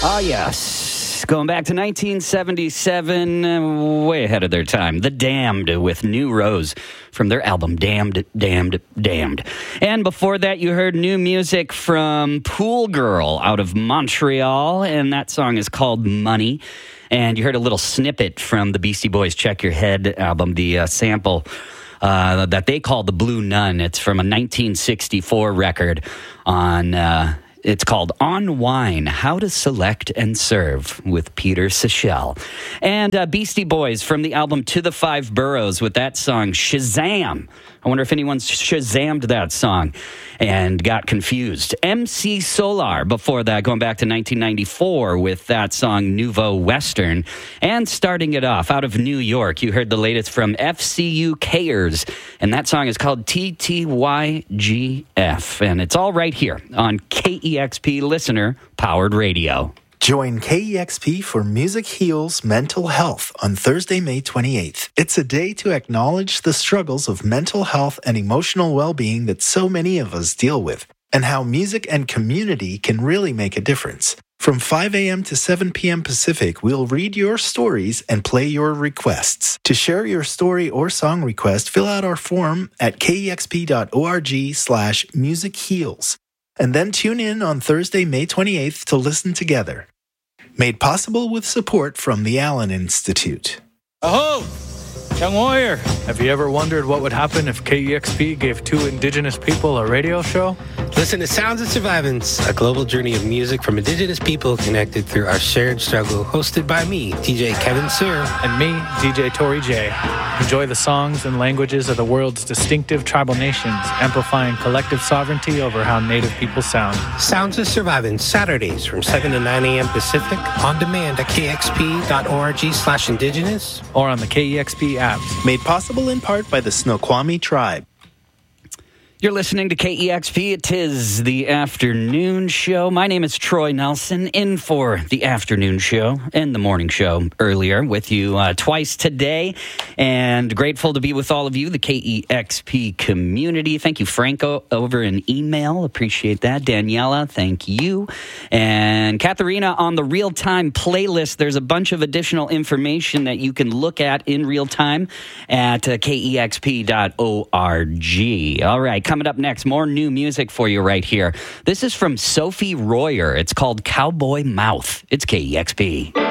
Ah, yes. Going back to 1977, way ahead of their time. The Damned with New Rose from their album Damned, Damned, Damned. And before that, you heard new music from Pool Girl out of Montreal, and that song is called Money. And you heard a little snippet from the Beastie Boys' Check Your Head album, the sample that they call The Blue Nun. It's from a 1964 record on... It's called On Wine, How to Select and Serve with Peter Sechel. And Beastie Boys from the album To the Five Boroughs with that song, Shazam. I wonder if anyone's Shazammed that song and got confused. MC Solar before that, going back to 1994 with that song Nouveau Western. And starting it off, out of New York, you heard the latest from FCU Kers, and that song is called TTYGF. And it's all right here on KEXP Listener Powered Radio. Join KEXP for Music Heals Mental Health on Thursday, May 28th. It's a day to acknowledge the struggles of mental health and emotional well-being that so many of us deal with, and how music and community can really make a difference. From 5 a.m. to 7 p.m. Pacific, we'll read your stories and play your requests. To share your story or song request, fill out our form at kexp.org/musicheals. And then tune in on Thursday, May 28th to listen together. Made possible with support from the Allen Institute. Aho! Young warrior! Have you ever wondered what would happen if KEXP gave two Indigenous people a radio show? Listen to Sounds of Survivance, a global journey of music from Indigenous people connected through our shared struggle, hosted by me, DJ Kevin Sir. And me, DJ Tori J. Enjoy the songs and languages of the world's distinctive tribal nations, amplifying collective sovereignty over how Native people sound. Sounds of Survivance, Saturdays from 7 to 9 a.m. Pacific, on demand at kexp.org/indigenous. Or on the KEXP apps. Made possible in part by the Snoqualmie Tribe. You're listening to KEXP. It is the afternoon show. My name is Troy Nelson, in for the afternoon show and the morning show earlier with you twice today. And grateful to be with all of you, the KEXP community. Thank you, Franco, over in email. Appreciate that. Daniela, thank you. And Katharina on the real-time playlist. There's a bunch of additional information that you can look at in real time at kexp.org. All right. Coming up next, more new music for you right here. This is from Sophie Royer. It's called Cowboy Mouth. It's KEXP.